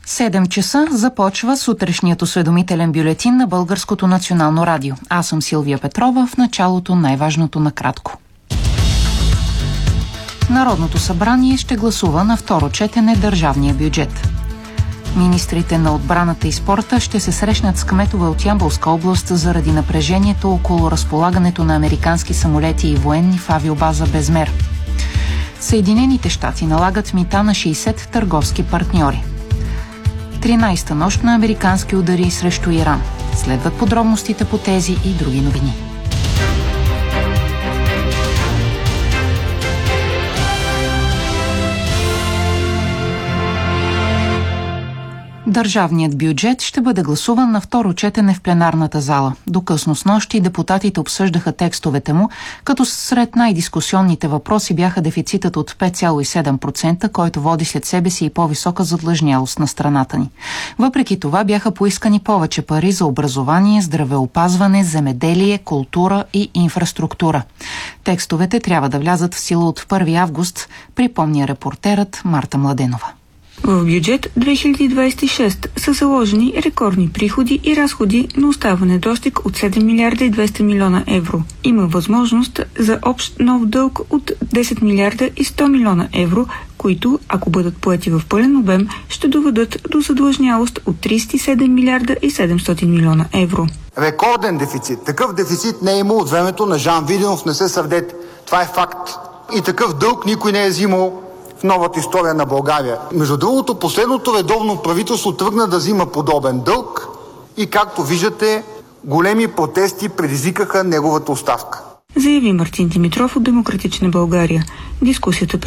7 часа започва сутрешният осведомителен бюлетин на Българското национално радио. Аз съм Силвия Петрова, в началото най-важното накратко. Народното събрание ще гласува на второ четене държавния бюджет. Министрите на отбраната и спорта ще се срещнат с кметове от Ямболска област заради напрежението около разполагането на американски самолети и военни в авиобаза Безмер. Съединените щати налагат мита на 60 търговски партньори. 13-та нощ на американски удари срещу Иран. Следват подробностите по тези и други новини. Държавният бюджет ще бъде гласуван на второ четене в пленарната зала. До късно снощи депутатите обсъждаха текстовете му, като сред най-дискусионните въпроси бяха дефицитът от 5,7%, който води след себе си и по-висока задлъжнялост на страната ни. Въпреки това бяха поискани повече пари за образование, здравеопазване, земеделие, култура и инфраструктура. Текстовете трябва да влязат в сила от 1 август, припомня репортерът Марта Младенова. В бюджет 2026 са заложени рекордни приходи и разходи, но остава недостиг от 7 милиарда и 200 милиона евро. Има възможност за общ нов дълг от 10 милиарда и 100 милиона евро, които, ако бъдат поети в пълен обем, ще доведат до задлъжнялост от 37 милиарда и 700 милиона евро. Рекорден дефицит. Такъв дефицит не е имал от времето на Жан Виденов, не се сърдете. Това е факт. И такъв дълг никой не е взимал в новата история на България. Между другото, последното редовно правителство тръгна да взима подобен дълг и, както виждате, големи протести предизвикаха неговата оставка. Заяви Мартин Димитров от Демократична България. Дискусията